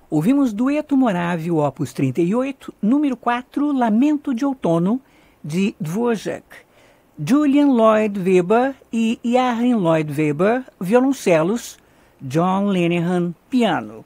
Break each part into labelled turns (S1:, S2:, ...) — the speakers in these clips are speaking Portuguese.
S1: Ouvimos Dueto Morável, opus 38, número 4, Lamento de Outono, de Dvořák. Julian Lloyd Webber e Johann Lloyd Webber, violoncelos, John Lenihan, piano.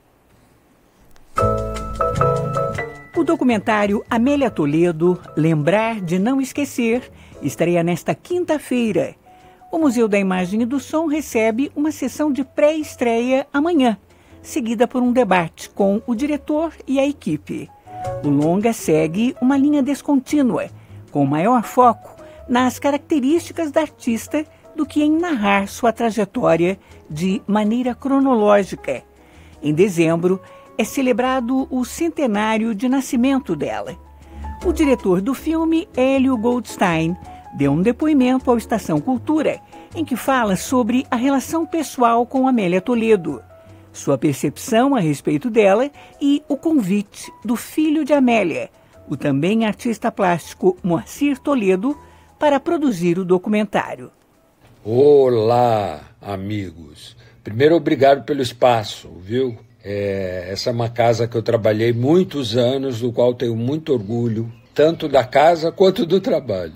S1: O documentário Amélia Toledo, Lembrar de Não Esquecer, estreia nesta quinta-feira. O Museu da Imagem e do Som recebe uma sessão de pré-estreia amanhã, seguida por um debate com o diretor e a equipe. O longa segue uma linha descontínua, com maior foco nas características da artista do que em narrar sua trajetória de maneira cronológica. Em dezembro, é celebrado o centenário de nascimento dela. O diretor do filme, Hélio Goldstein, deu um depoimento ao Estação Cultura, em que fala sobre a relação pessoal com Amélia Toledo, sua percepção a respeito dela e o convite do filho de Amélia, o também artista plástico Moacir Toledo, para produzir o documentário.
S2: Olá, amigos. Primeiro, obrigado pelo espaço, viu? Essa é uma casa que eu trabalhei muitos anos, do qual tenho muito orgulho, tanto da casa quanto do trabalho.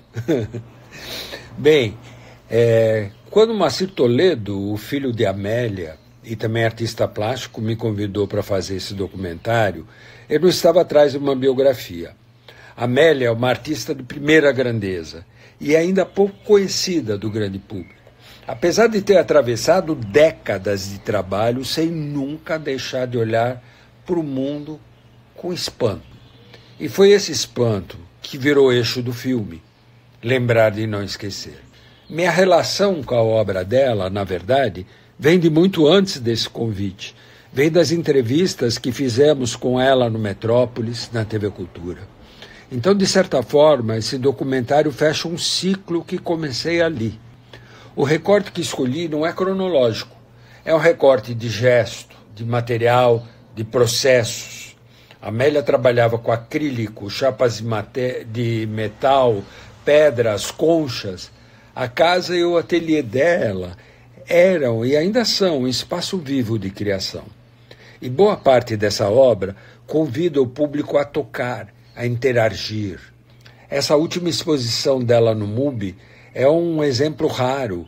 S2: Bem, quando Moacir Toledo, o filho de Amélia, e também artista plástico, me convidou para fazer esse documentário, ele não estava atrás de uma biografia. Amélia é uma artista de primeira grandeza e ainda pouco conhecida do grande público, apesar de ter atravessado décadas de trabalho sem nunca deixar de olhar para o mundo com espanto. E foi esse espanto que virou eixo do filme, Lembrar de Não Esquecer. Minha relação com a obra dela, na verdade, vem de muito antes desse convite. Vem das entrevistas que fizemos com ela no Metrópolis, na TV Cultura. Então, de certa forma, esse documentário fecha um ciclo que comecei ali. O recorte que escolhi não é cronológico. É um recorte de gesto, de material, de processos. Amélia trabalhava com acrílico, chapas de metal, pedras, conchas. A casa e o ateliê dela eram e ainda são um espaço vivo de criação. E boa parte dessa obra convida o público a tocar, a interagir. Essa última exposição dela no MUBI é um exemplo raro.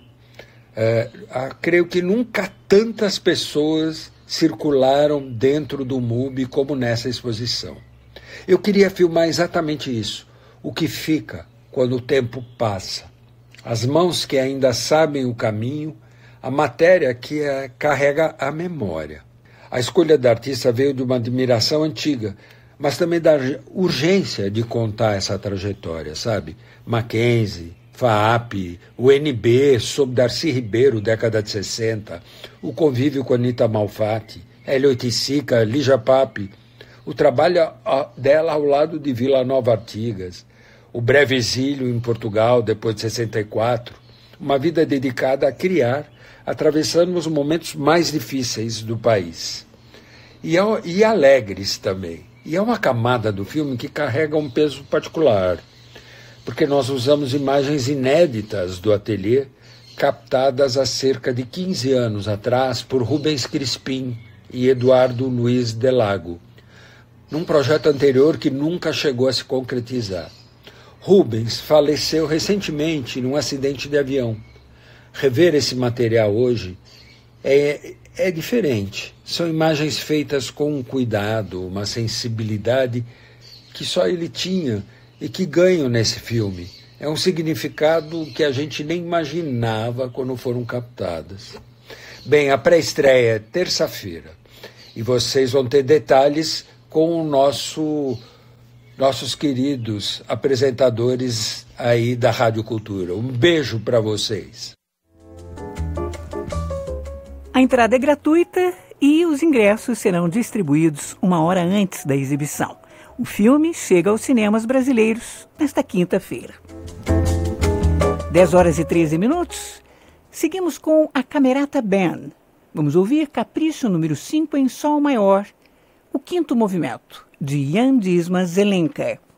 S2: Creio que nunca tantas pessoas circularam dentro do MUBI como nessa exposição. Eu queria filmar exatamente isso, o que fica quando o tempo passa. As mãos que ainda sabem o caminho, a matéria que carrega a memória. A escolha da artista veio de uma admiração antiga, mas também da urgência de contar essa trajetória, sabe? Mackenzie, FAAP, o NB, sob Darcy Ribeiro, década de 60, o convívio com Anita Malfatti, Hélio Oiticica, Lígia Pape, o trabalho dela ao lado de Vila Nova Artigas, o breve exílio em Portugal depois de 64, uma vida dedicada a criar, atravessando os momentos mais difíceis do país. E alegres também. E é uma camada do filme que carrega um peso particular, porque nós usamos imagens inéditas do ateliê, captadas há cerca de 15 anos atrás por Rubens Crispim e Eduardo Luiz Delago, num projeto anterior que nunca chegou a se concretizar. Rubens faleceu recentemente num acidente de avião. Rever esse material hoje é diferente. São imagens feitas com um cuidado, uma sensibilidade que só ele tinha e que ganham nesse filme. É um significado que a gente nem imaginava quando foram captadas. Bem, a pré-estreia é terça-feira e vocês vão ter detalhes com nossos queridos apresentadores aí da Rádio Cultura. Um beijo para vocês.
S1: A entrada é gratuita e os ingressos serão distribuídos 1 hora antes da exibição. O filme chega aos cinemas brasileiros nesta quinta-feira. 10h13. Seguimos com a Camerata Band. Vamos ouvir Capricho número 5 em Sol maior, o quinto movimento, de Jan Dismas Zelenka.